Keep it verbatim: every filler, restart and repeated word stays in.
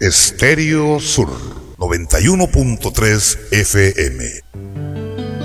Estéreo Sur noventa y uno punto tres F M.